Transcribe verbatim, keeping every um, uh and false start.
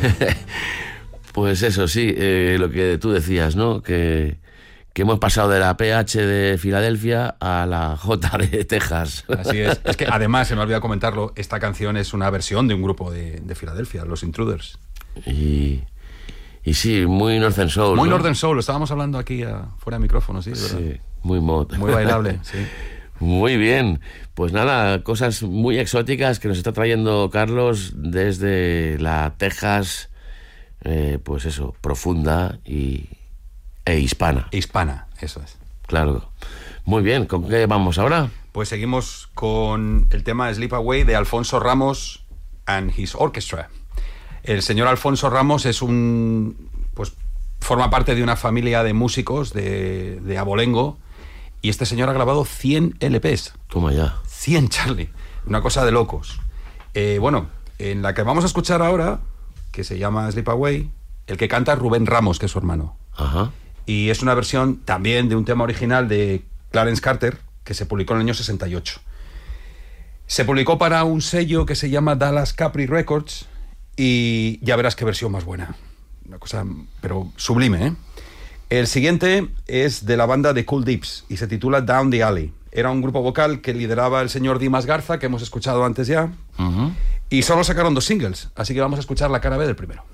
Pues eso, sí, eh, lo que tú decías, ¿no? Que, que hemos pasado de la P H de Filadelfia a la J de Texas. Así es. Es que además, se me ha olvidado comentarlo, esta canción es una versión de un grupo de, de Filadelfia, los Intruders. Y, y sí, muy Northern Soul. Muy ¿no? Northern Soul, lo estábamos hablando aquí a, fuera de micrófono, sí, ¿verdad? Sí, muy mod. Muy bailable, sí. Muy bien, pues nada, cosas muy exóticas que nos está trayendo Carlos desde la Texas, eh, pues eso, profunda y, e hispana. Hispana, eso es. Claro. Muy bien, ¿con qué vamos ahora? Pues seguimos con el tema Sleep Away de Alfonso Ramos and his Orchestra. El señor Alfonso Ramos es un, pues forma parte de una familia de músicos de, de abolengo. Y este señor ha grabado cien L Pes. Toma ya. cien, Charlie. Una cosa de locos. Eh, bueno, en la que vamos a escuchar ahora, que se llama Sleep Away, el que canta es Rubén Ramos, que es su hermano. Ajá. Y es una versión también de un tema original de Clarence Carter, que se publicó en el año sesenta y ocho. Se publicó para un sello que se llama Dallas Capri Records y ya verás qué versión más buena. Una cosa, pero sublime, ¿eh? El siguiente es de la banda de Cool Dips y se titula Down the Alley. Era un grupo vocal que lideraba el señor Dimas Garza, que hemos escuchado antes ya. Uh-huh. Y solo sacaron dos singles, así que vamos a escuchar la cara B del primero.